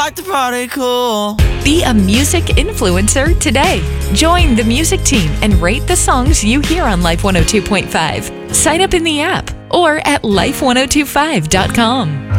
like to party cool. Be a music influencer today. Join the music team and rate the songs you hear on Life 102.5. Sign up in the app or at life1025.com.